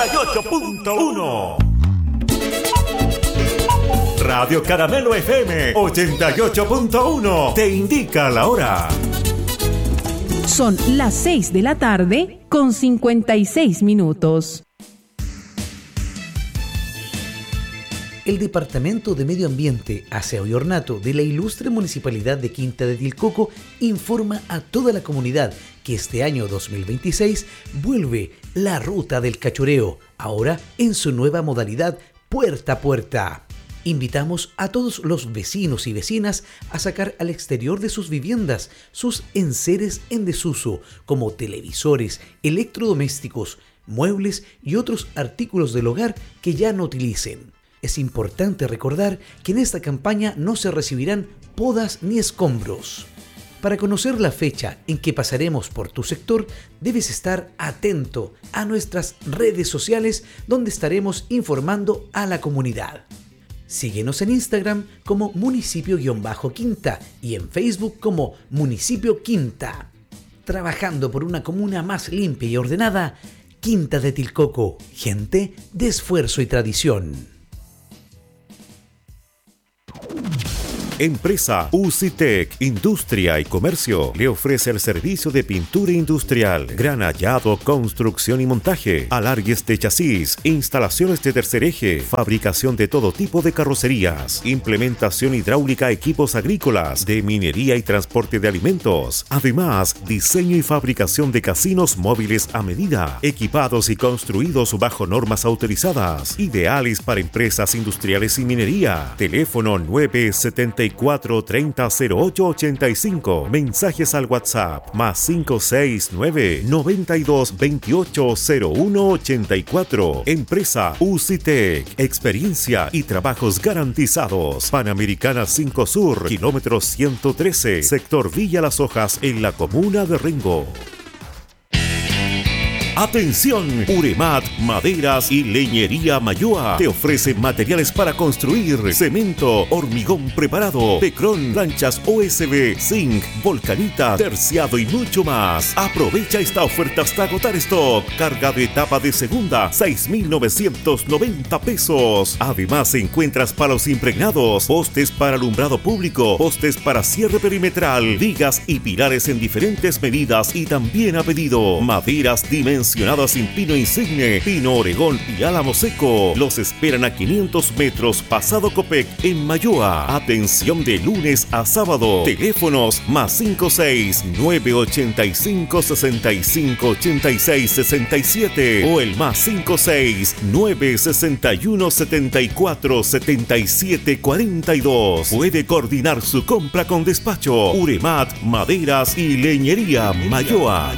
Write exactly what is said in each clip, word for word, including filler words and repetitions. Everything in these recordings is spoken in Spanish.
ochenta y ocho punto uno. Radio Caramelo F M ochenta y ocho punto uno te indica la hora. Son las seis de la tarde con cincuenta y seis minutos. El Departamento de Medio Ambiente, Aseo y Ornato de la ilustre Municipalidad de Quinta de Tilcoco informa a toda la comunidad que este año dos mil veintiséis vuelve la Ruta del Cachureo, ahora en su nueva modalidad puerta a puerta. Invitamos a todos los vecinos y vecinas a sacar al exterior de sus viviendas sus enseres en desuso, como televisores, electrodomésticos, muebles y otros artículos del hogar que ya no utilicen. Es importante recordar que en esta campaña no se recibirán podas ni escombros. Para conocer la fecha en que pasaremos por tu sector, debes estar atento a nuestras redes sociales donde estaremos informando a la comunidad. Síguenos en Instagram como municipio-quinta y en Facebook como Municipio Quinta. Trabajando por una comuna más limpia y ordenada, Quinta de Tilcoco, gente de esfuerzo y tradición. Empresa Ucitec, Industria y Comercio, le ofrece el servicio de pintura industrial, granallado, construcción y montaje, alargues de chasis, instalaciones de tercer eje, fabricación de todo tipo de carrocerías, implementación hidráulica, equipos agrícolas, de minería y transporte de alimentos. Además, diseño y fabricación de casinos móviles a medida, equipados y construidos bajo normas autorizadas, ideales para empresas industriales y minería. Teléfono nueve setenta y cuatro treinta cero ocho ochenta y cinco. Mensajes al WhatsApp más cinco seis nueve noventa y dos veintiocho cero uno ochenta y cuatro. Empresa Ucitec, experiencia y trabajos garantizados. Panamericana cinco Sur, kilómetro ciento trece, sector Villa Las Hojas, en la comuna de Rengo. ¡Atención! Uremat Maderas y Leñería Mayoa te ofrece materiales para construir: cemento, hormigón preparado, Tecron, planchas O S B, zinc, volcanita, terciado y mucho más. Aprovecha esta oferta hasta agotar stock. Carga de tapa de segunda, seis mil novecientos noventa pesos. Además encuentras palos impregnados, postes para alumbrado público, postes para cierre perimetral, vigas y pilares en diferentes medidas y también a pedido. Maderas dimensionadas en pino insigne, pino oregón y álamo seco. Los esperan a quinientos metros pasado Copec en Mayoa. Atención de lunes a sábado. Teléfonos más cinco seis nueve ochenta y cinco sesenta y cinco ochenta y seis sesenta y siete o el más cinco seis nueve sesenta y uno setenta y cuatro setenta y siete cuarenta y dos. Puede coordinar su compra con despacho. Uremat Maderas y Leñería Mayoa.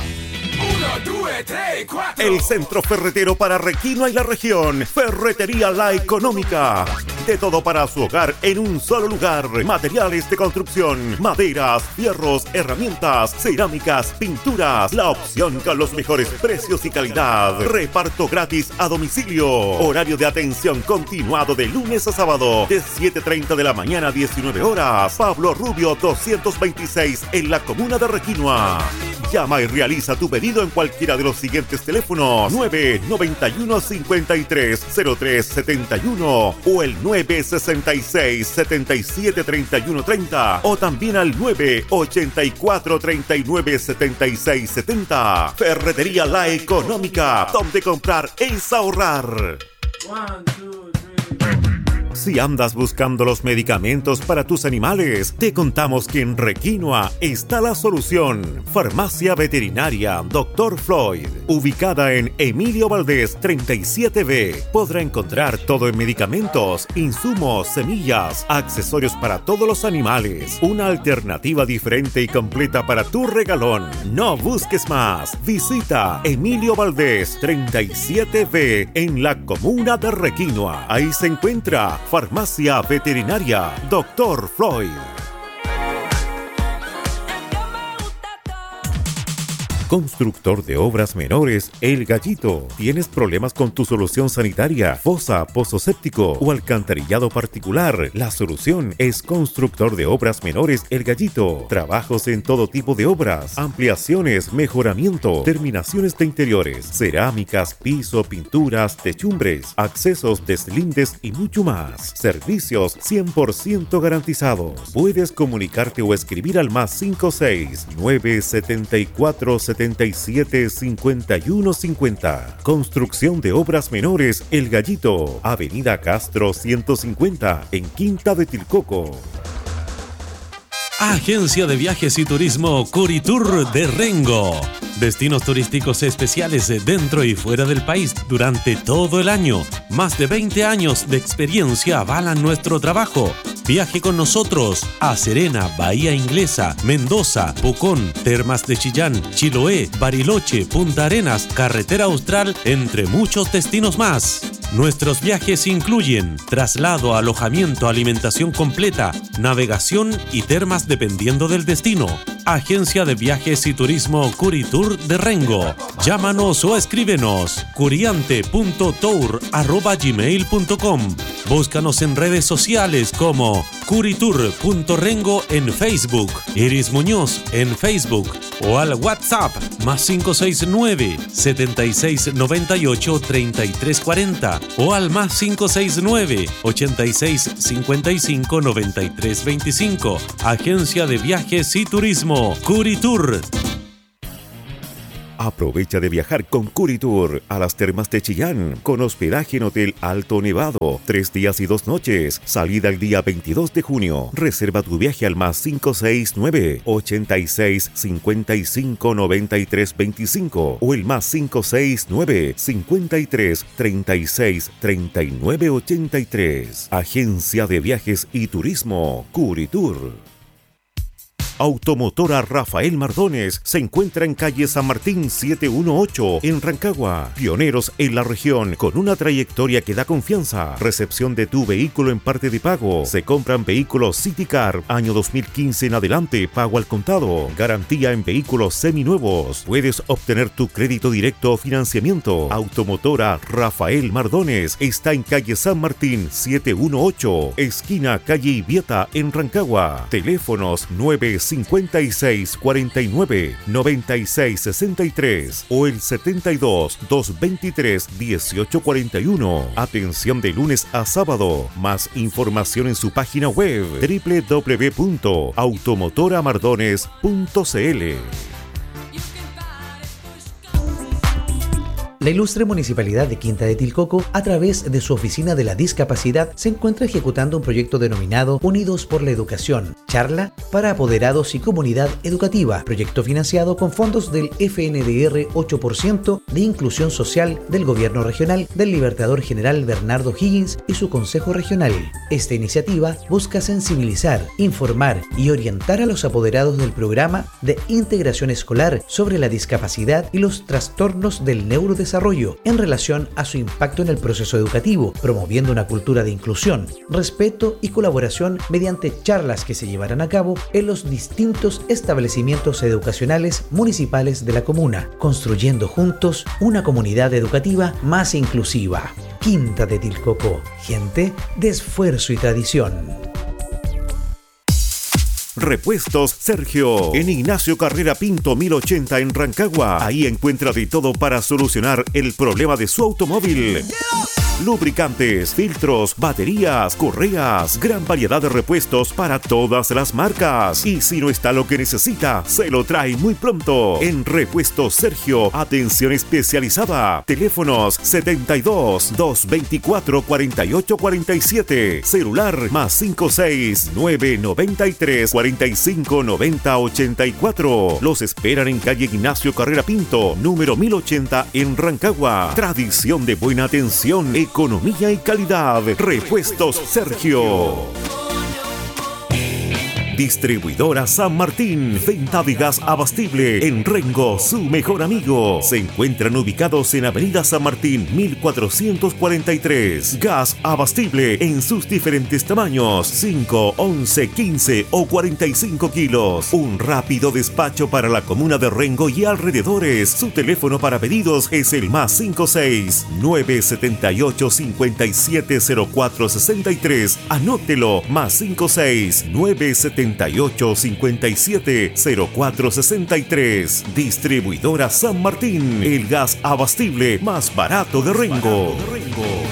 El centro ferretero para Requinoa y la región. Ferretería La Económica. De todo para su hogar en un solo lugar. Materiales de construcción, maderas, fierros, herramientas, cerámicas, pinturas. La opción con los mejores precios y calidad. Reparto gratis a domicilio. Horario de atención continuado de lunes a sábado. De siete treinta de la mañana a diecinueve horas. Pablo Rubio doscientos veintiséis en la comuna de Requinoa. Llama y realiza tu pedido en cualquiera de los siguientes teléfonos: nueve noventa y uno cincuenta y tres cero tres setenta y uno o el nueve sesenta y seis setenta y siete treinta y uno treinta o también al nueve ochenta y cuatro treinta y nueve setenta y seis setenta. Ferretería La Económica, donde comprar es ahorrar. One, two, three. Si andas buscando los medicamentos para tus animales, te contamos que en Requinoa está la solución. Farmacia Veterinaria doctor Floyd, ubicada en Emilio Valdés treinta y siete B. Podrá encontrar todo en medicamentos, insumos, semillas, accesorios para todos los animales. Una alternativa diferente y completa para tu regalón. No busques más. Visita Emilio Valdés treinta y siete B en la comuna de Requinoa. Ahí se encuentra Farmacia Veterinaria doctor Floyd. Constructor de obras menores El Gallito. ¿Tienes problemas con tu solución sanitaria, fosa, pozo séptico o alcantarillado particular? La solución es Constructor de obras menores El Gallito. Trabajos en todo tipo de obras, ampliaciones, mejoramiento, terminaciones de interiores, cerámicas, piso, pinturas, techumbres, accesos, deslindes y mucho más. Servicios cien por ciento garantizados. Puedes comunicarte o escribir al más cinco seis nueve siete cuatro siete siete cinco uno cinco cero. Construcción de obras menores El Gallito. Avenida Castro ciento cincuenta en Quinta de Tilcoco. Agencia de Viajes y Turismo Curitur de Rengo. Destinos turísticos especiales dentro y fuera del país durante todo el año. Más de veinte años de experiencia avalan nuestro trabajo. Viaje con nosotros a Serena, Bahía Inglesa, Mendoza, Pucón, Termas de Chillán, Chiloé, Bariloche, Punta Arenas, Carretera Austral, entre muchos destinos más. Nuestros viajes incluyen traslado, alojamiento, alimentación completa, navegación y termas dependiendo del destino. Agencia de Viajes y Turismo Curitur de Rengo. Llámanos o escríbenos curiante punto tour arroba gmail punto com. Búscanos en redes sociales como curitur punto rengo en Facebook, Iris Muñoz en Facebook o al WhatsApp más cinco seis nueve siete seis nueve ocho tres tres cuatro cero o al más cinco seis nueve ocho seis cinco cinco nueve tres dos cinco. Agencia de Viajes y Turismo Curitur. Aprovecha de viajar con Curitur a las termas de Chillán con hospedaje en Hotel Alto Nevado, tres días y dos noches, salida el día veintidós de junio. Reserva tu viaje al más cinco seis nueve ocho seis cinco cinco nueve tres dos cinco o el más cinco seis nueve cinco tres treinta y seis treinta y nueve ochenta y tres. Agencia de Viajes y Turismo Curitur. Automotora Rafael Mardones se encuentra en calle San Martín setecientos dieciocho en Rancagua. Pioneros en la región con una trayectoria que da confianza. Recepción de tu vehículo en parte de pago. Se compran vehículos City Car año dos mil quince en adelante, pago al contado. Garantía en vehículos seminuevos. Puedes obtener tu crédito directo o financiamiento. Automotora Rafael Mardones está en calle San Martín setecientos dieciocho, esquina calle Ibieta en Rancagua. Teléfonos nueve cincuenta y seis cuarenta y nueve noventa y seis sesenta y tres o el setenta y dos doscientos veintitrés dieciocho cuarenta y uno. Atención de lunes a sábado. Más información en su página web doble u doble u doble u punto automotoramardones punto c l. La ilustre Municipalidad de Quinta de Tilcoco, a través de su Oficina de la Discapacidad, se encuentra ejecutando un proyecto denominado Unidos por la Educación, charla para apoderados y comunidad educativa, proyecto financiado con fondos del F N D R ocho por ciento de Inclusión Social del Gobierno Regional del Libertador General Bernardo Higgins y su Consejo Regional. Esta iniciativa busca sensibilizar, informar y orientar a los apoderados del programa de integración escolar sobre la discapacidad y los trastornos del neurodesarrollo en relación a su impacto en el proceso educativo, promoviendo una cultura de inclusión, respeto y colaboración mediante charlas que se llevarán a cabo en los distintos establecimientos educacionales municipales de la comuna, construyendo juntos una comunidad educativa más inclusiva. Quinta de Tilcoco, gente de esfuerzo y tradición. Repuestos Sergio, en Ignacio Carrera Pinto mil ochenta en Rancagua. Ahí encuentra de todo para solucionar el problema de su automóvil. Lubricantes, filtros, baterías, correas, gran variedad de repuestos para todas las marcas. Y si no está lo que necesita, se lo trae muy pronto. En Repuestos Sergio, atención especializada. Teléfonos setenta y dos, doscientos veinticuatro, cuarenta y ocho cuarenta y siete. Celular más cinco seis nueve nueve tres, cuarenta y cinco noventa ochenta y cuatro. Los esperan en calle Ignacio Carrera Pinto, número mil ochenta en Rancagua. Tradición de buena atención, economía y calidad. Repuestos Sergio. Distribuidora San Martín, venta de gas abastible en Rengo, su mejor amigo. Se encuentran ubicados en Avenida San Martín mil cuatrocientos cuarenta y tres. Gas abastible en sus diferentes tamaños, cinco, once, quince o cuarenta y cinco kilos. Un rápido despacho para la comuna de Rengo y alrededores. Su teléfono para pedidos es el más cinco seis nueve siete ocho cinco siete cero cuatro seis tres. Anótelo, más cinco seis nueve siete ocho cinco siete cero cuatro seis tres. Distribuidora San Martín, el gas abastible más barato de Rengo.